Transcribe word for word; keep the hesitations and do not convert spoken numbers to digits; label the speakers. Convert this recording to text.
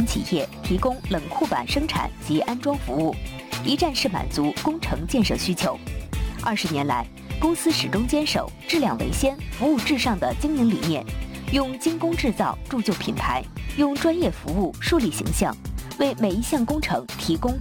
Speaker 1: 企业提供冷库板生产及安装服务，一站式满足工程建设需求。二十年来，公司始终坚守质量为先、服务至上的经营理念，用精工制造铸就品牌，用专业服务树立形象，为每一项工程提供